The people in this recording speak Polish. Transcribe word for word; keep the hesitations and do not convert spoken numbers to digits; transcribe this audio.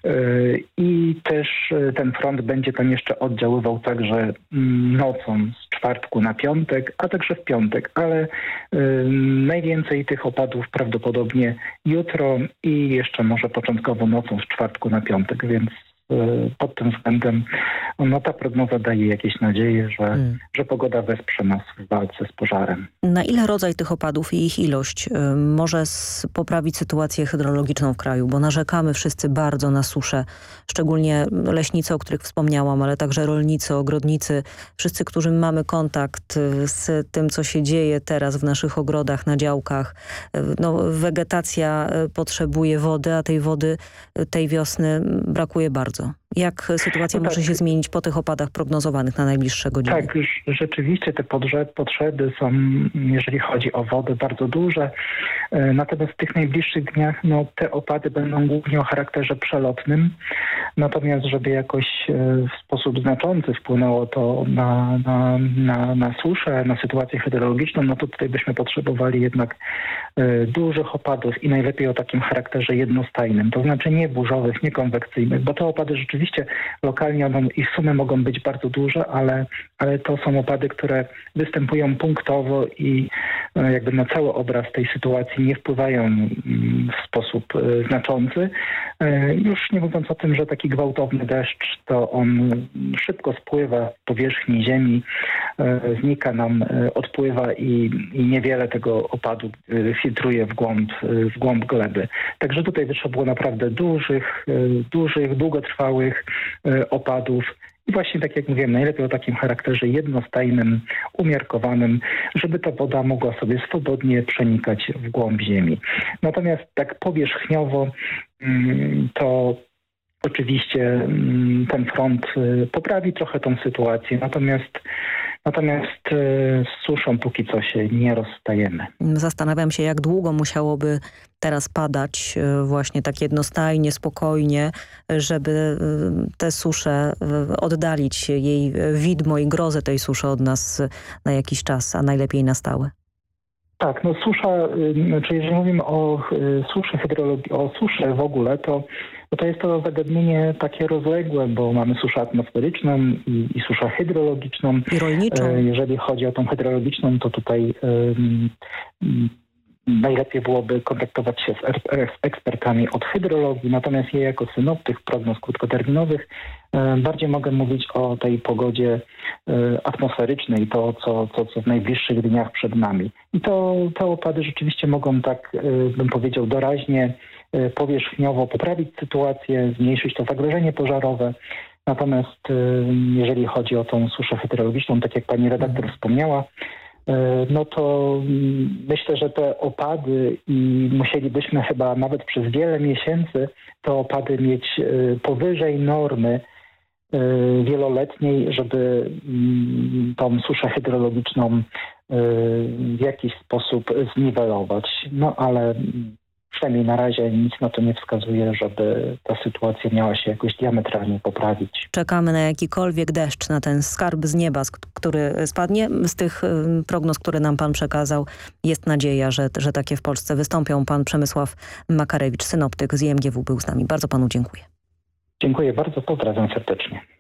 I też ten front będzie tam jeszcze oddziaływał także nocą z czwartku na piątek, a także w piątek, ale najwięcej tych opadów prawdopodobnie jutro i jeszcze może początkowo nocą z czwartku na piątek, więc pod tym względem no, ta prognoza daje jakieś nadzieje, że, hmm. że pogoda wesprze nas w walce z pożarem. Na ile rodzaj tych opadów i ich ilość może poprawić sytuację hydrologiczną w kraju? Bo narzekamy wszyscy bardzo na suszę, szczególnie leśnicy, o których wspomniałam, ale także rolnicy, ogrodnicy, wszyscy, którzy mamy kontakt z tym, co się dzieje teraz w naszych ogrodach, na działkach. No, wegetacja potrzebuje wody, a tej wody tej wiosny brakuje bardzo. Jak sytuacja no może tak. się zmienić po tych opadach prognozowanych na najbliższe godziny? Tak, rzeczywiście te potrzeby są, jeżeli chodzi o wodę, bardzo duże. Natomiast w tych najbliższych dniach no, te opady będą głównie o charakterze przelotnym. Natomiast żeby jakoś w sposób znaczący wpłynęło to na, na, na, na suszę, na sytuację hydrologiczną, no to tutaj byśmy potrzebowali jednak dużych opadów i najlepiej o takim charakterze jednostajnym. To znaczy nie burzowych, nie konwekcyjnych, bo te opady rzeczywiście lokalnie, one, ich sumy mogą być bardzo duże, ale, ale to są opady, które występują punktowo i jakby na cały obraz tej sytuacji nie wpływają w sposób znaczący. Już nie mówiąc o tym, że taki gwałtowny deszcz, to on szybko spływa z powierzchni ziemi, znika nam, odpływa i, i niewiele tego opadu filtruje w głąb, w głąb gleby. Także tutaj by trzeba było naprawdę dużych, dużych, długotrwałych opadów. I właśnie tak jak mówiłem, najlepiej o takim charakterze jednostajnym, umiarkowanym, żeby ta woda mogła sobie swobodnie przenikać w głąb ziemi. Natomiast tak powierzchniowo to oczywiście ten front poprawi trochę tą sytuację, natomiast Natomiast z suszą póki co się nie rozstajemy. Zastanawiam się, jak długo musiałoby teraz padać właśnie tak jednostajnie, spokojnie, żeby tę suszę oddalić, jej widmo i grozę tej suszy od nas na jakiś czas, a najlepiej na stałe. Tak, no susza, znaczy jeżeli mówimy o suszy hydrologii, o suszy w ogóle, to No to jest to zagadnienie takie rozległe, bo mamy suszę atmosferyczną i, i suszę hydrologiczną. I rolniczą. Jeżeli chodzi o tą hydrologiczną, to tutaj um, najlepiej byłoby kontaktować się z, z ekspertami od hydrologii, natomiast ja jako synoptyk prognoz krótkoterminowych um, bardziej mogę mówić o tej pogodzie um, atmosferycznej, to co, co, co w najbliższych dniach przed nami. I to te opady rzeczywiście mogą tak, um, bym powiedział, doraźnie powierzchniowo poprawić sytuację, zmniejszyć to zagrożenie pożarowe. Natomiast jeżeli chodzi o tą suszę hydrologiczną, tak jak pani redaktor wspomniała, no to myślę, że te opady i musielibyśmy chyba nawet przez wiele miesięcy te opady mieć powyżej normy wieloletniej, żeby tą suszę hydrologiczną w jakiś sposób zniwelować. No ale przynajmniej na razie nic na to nie wskazuje, żeby ta sytuacja miała się jakoś diametralnie poprawić. Czekamy na jakikolwiek deszcz, na ten skarb z nieba, który spadnie. Z tych prognoz, które nam pan przekazał, jest nadzieja, że, że takie w Polsce wystąpią. Pan Przemysław Makarewicz, synoptyk z I M G W, był z nami. Bardzo panu dziękuję. Dziękuję bardzo, pozdrawiam serdecznie.